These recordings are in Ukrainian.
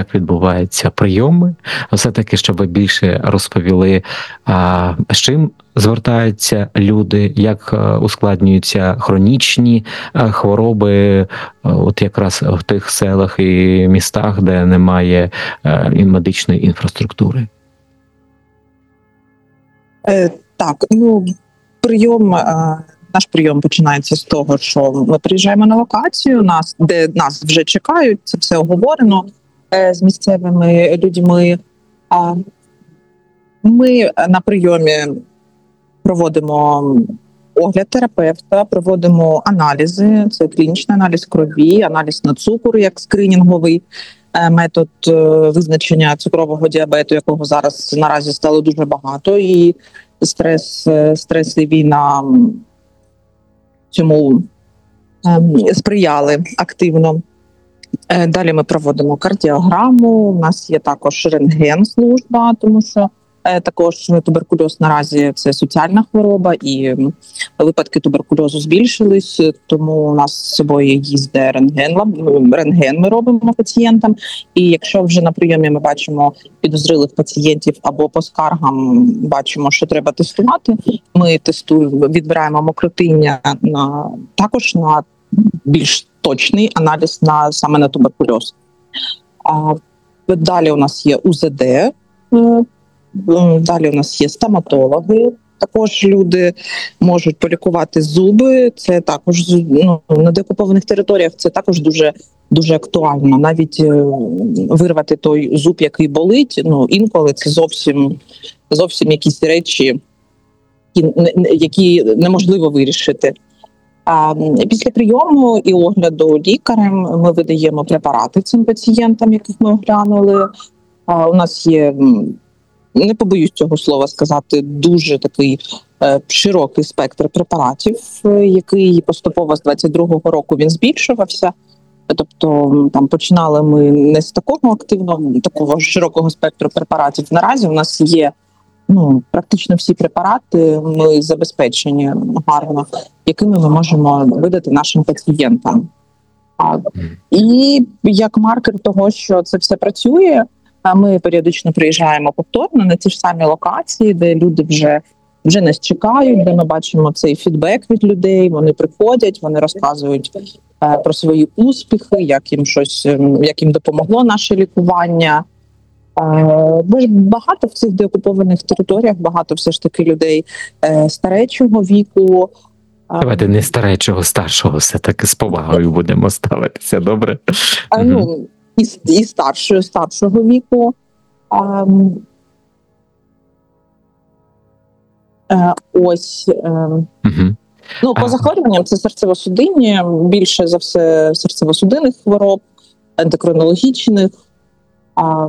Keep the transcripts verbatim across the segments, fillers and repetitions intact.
як відбуваються прийоми, все-таки, щоб ви більше розповіли, а, з чим звертаються люди, як а, ускладнюються хронічні а, хвороби, а, от якраз в тих селах і містах, де немає а, і медичної інфраструктури. Е, так, ну, прийом, е, наш прийом починається з того, що ми приїжджаємо на локацію, нас, де нас вже чекають, це все оговорено е, з місцевими людьми. А ми на прийомі проводимо огляд терапевта, проводимо аналізи, це клінічний аналіз крові, аналіз на цукор, як скринінговий е, метод е, визначення цукрового діабету, якого зараз наразі стало дуже багато, і стрес, стрес і війна цьому е, сприяли активно. Е, далі ми проводимо кардіограму, у нас є також рентген-служба, тому що е, також туберкульоз наразі це соціальна хвороба, і випадки туберкульозу збільшились, тому у нас з собою їздить рентген, рентген ми робимо пацієнтам, і якщо вже на прийомі ми бачимо підозрілих пацієнтів або по скаргам бачимо, що треба тестувати, ми тестуємо, відбираємо мокротиння на, також на більш точний аналіз на саме на туберкульоз. А далі у нас є У З Д, далі у нас є стоматологи. Також люди можуть полікувати зуби. Це також, ну, на деокупованих територіях це також дуже дуже актуально. Навіть е, вирвати той зуб, який болить, ну інколи це зовсім зовсім якісь речі, які, які неможливо вирішити. А після прийому і огляду лікарем ми видаємо препарати цим пацієнтам, яких ми оглянули. А у нас є, не побоюсь цього слова сказати, дуже такий е, широкий спектр препаратів, який поступово з двадцять другого року він збільшувався. Тобто там починали ми не з такого активного, такого широкого спектру препаратів. Наразі у нас є ну, практично всі препарати, ми забезпечені гарно, якими ми можемо видати нашим пацієнтам. А, і як маркер того, що це все працює, ми періодично приїжджаємо повторно на ті ж самі локації, де люди вже, вже нас чекають, де ми бачимо цей фідбек від людей, вони приходять, вони розказують е, про свої успіхи, як їм щось, як їм допомогло наше лікування. Е, бо ж багато в цих деокупованих територіях, багато все ж таки людей е, старечого віку. Давайте не старечого, старшого, все-таки з повагою будемо ставитися, добре? А, ну, і, і старшого, старшого віку. А, е, ось. Е, угу. Ну, по захворюванням це серцево-судинні, більше за все серцево-судинних хвороб, ендокринологічних. А,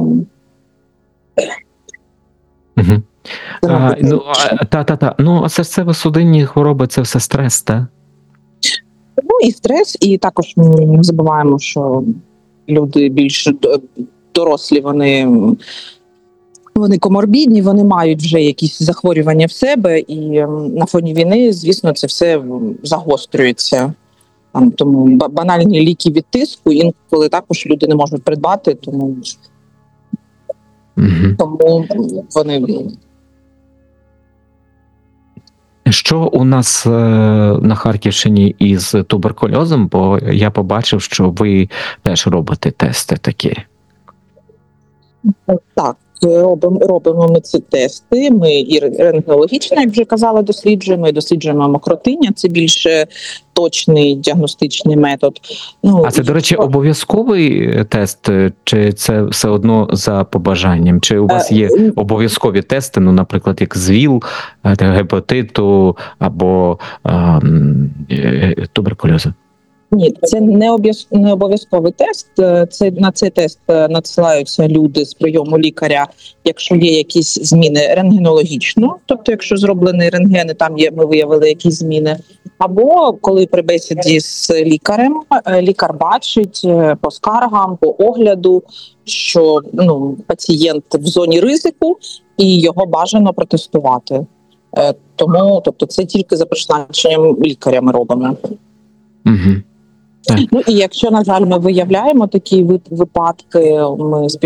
угу. А, ну, та, та, та. Ну, а серцево-судинні хвороби – це все стрес, так? Ну, і стрес, і також ми не забуваємо, що люди більш дорослі, вони, вони коморбідні, вони мають вже якісь захворювання в себе, і на фоні війни, звісно, це все загострюється. Там, тому банальні ліки від тиску інколи також люди не можуть придбати, тому, угу. тому вони... Що у нас е, на Харківщині із туберкульозом? Бо я побачив, що ви теж робите тести такі. Так, робимо, робимо ми ці тести. Ми і рентгенологічно, як вже казала, досліджуємо, і досліджуємо мокротиння. Це більш точний діагностичний метод. Ну, а це, до речі, обов'язковий тест, чи це все одно за побажанням? Чи у вас є обов'язкові тести, ну, наприклад, як з ВІЛ, гепатиту або ем, туберкульозу? Ні, це не обов'язковий тест. Це на цей тест надсилаються люди з прийому лікаря, якщо є якісь зміни рентгенологічно, тобто, якщо зроблені рентгени, там є, ми виявили якісь зміни. Або коли при бесіді з лікарем, лікар бачить по скаргам, по огляду, що ну, пацієнт в зоні ризику і його бажано протестувати. Тому, тобто, це тільки за призначенням лікаря ми робимо. Угу. Ну і якщо, на жаль, ми виявляємо такі випадки, ми